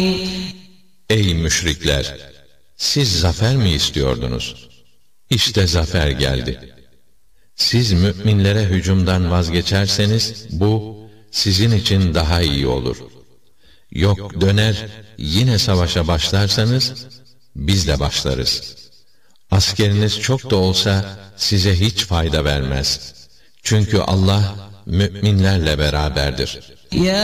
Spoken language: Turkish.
Ey müşrikler! Siz zafer mi istiyordunuz? İşte zafer geldi. Siz müminlere hücumdan vazgeçerseniz, bu sizin için daha iyi olur. Yok döner, yine savaşa başlarsanız, biz de başlarız. Askeriniz çok da olsa, size hiç fayda vermez. Çünkü Allah, müminlerle beraberdir.